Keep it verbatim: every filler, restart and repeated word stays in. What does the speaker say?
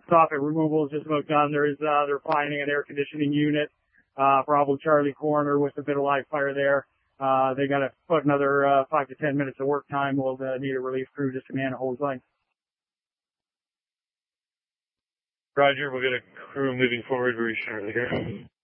soffit removal is just about done. There is, uh, they're finding an air conditioning unit, uh, Bravo Charlie corner with a bit of live fire there. Uh, they got to put another, uh, five to ten minutes of work time. We'll uh, need a relief crew just to man a hose line. Roger, we'll get a crew moving forward very shortly here.